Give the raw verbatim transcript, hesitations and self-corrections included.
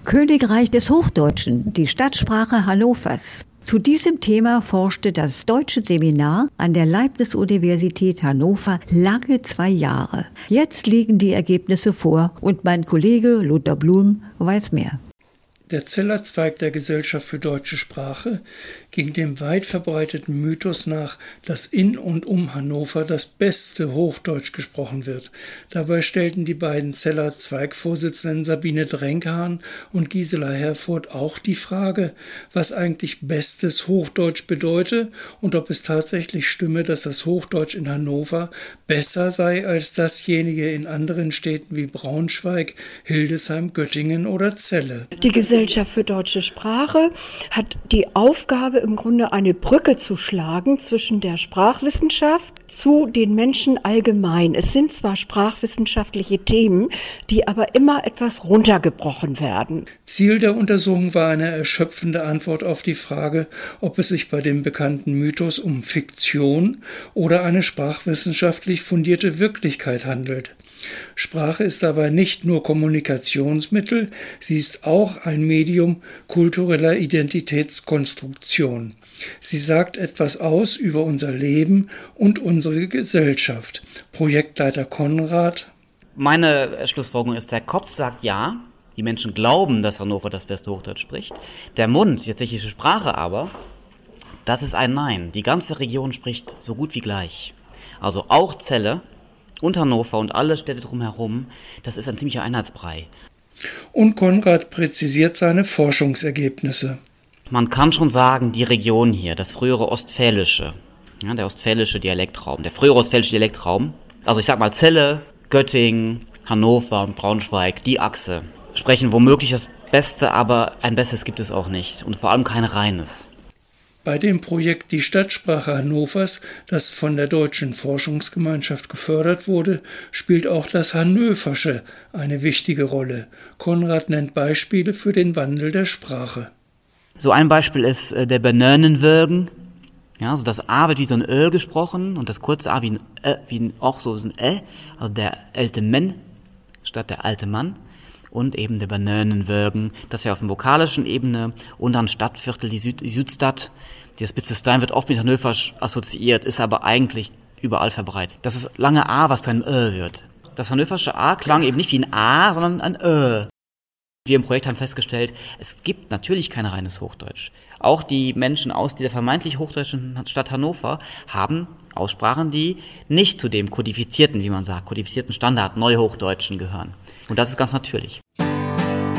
Königreich des Hochdeutschen, die Stadtsprache Hannovers. Zu diesem Thema forschte das Deutsche Seminar an der Leibniz-Universität Hannover lange zwei Jahre. Jetzt liegen die Ergebnisse vor und mein Kollege Lothar Blum weiß mehr. Der Zeller Zweig der Gesellschaft für deutsche Sprache ging dem weit verbreiteten Mythos nach, dass in und um Hannover das beste Hochdeutsch gesprochen wird. Dabei stellten die beiden Zeller Zweigvorsitzenden Sabine Drenkhahn und Gisela Herfurth auch die Frage, was eigentlich bestes Hochdeutsch bedeute und ob es tatsächlich stimme, dass das Hochdeutsch in Hannover besser sei als dasjenige in anderen Städten wie Braunschweig, Hildesheim, Göttingen oder Celle. Die Gesellschaft für deutsche Sprache hat die Aufgabe, im Grunde eine Brücke zu schlagen zwischen der Sprachwissenschaft zu den Menschen allgemein. Es sind zwar sprachwissenschaftliche Themen, die aber immer etwas runtergebrochen werden. Ziel der Untersuchung war eine erschöpfende Antwort auf die Frage, ob es sich bei dem bekannten Mythos um Fiktion oder eine sprachwissenschaftlich fundierte Wirklichkeit handelt. Sprache ist dabei nicht nur Kommunikationsmittel, sie ist auch ein Medium kultureller Identitätskonstruktion. Sie sagt etwas aus über unser Leben und unsere Gesellschaft. Projektleiter Konrad. Meine Schlussfolgerung ist, der Kopf sagt ja, die Menschen glauben, dass Hannover das beste Hochdeutsch spricht. Der Mund, die tschechische Sprache aber, das ist ein Nein. Die ganze Region spricht so gut wie gleich. Also auch Celle und Hannover und alle Städte drumherum, das ist ein ziemlicher Einheitsbrei. Und Konrad präzisiert seine Forschungsergebnisse. Man kann schon sagen, die Region hier, das frühere Ostfälische, ja, der ostfälische Dialektraum, der frühere ostfälische Dialektraum, also ich sag mal Celle, Göttingen, Hannover und Braunschweig, die Achse, sprechen womöglich das Beste, aber ein Besseres gibt es auch nicht und vor allem kein reines. Bei dem Projekt Die Stadtsprache Hannovers, das von der Deutschen Forschungsgemeinschaft gefördert wurde, spielt auch das Hannöversche eine wichtige Rolle. Konrad nennt Beispiele für den Wandel der Sprache. So ein Beispiel ist äh, der Benönenwürgen. Ja, also das A wird wie so ein Ö gesprochen und das kurze A wie ein Ö, wie ein, auch so ein Ä, also der alte Mann statt der alte Mann. Und eben der Benönenwürgen, das ja auf der vokalischen Ebene und dann Stadtviertel, die, Süd, die Südstadt. Das Spitzestein wird oft mit Hannover assoziiert, ist aber eigentlich überall verbreitet. Das ist lange A, was zu einem Ö wird. Das hannoversche A klang eben nicht wie ein A, sondern ein Ö. Wir im Projekt haben festgestellt, es gibt natürlich kein reines Hochdeutsch. Auch die Menschen aus dieser vermeintlich hochdeutschen Stadt Hannover haben Aussprachen, die nicht zu dem kodifizierten, wie man sagt, kodifizierten Standard Neuhochdeutschen gehören. Und das ist ganz natürlich.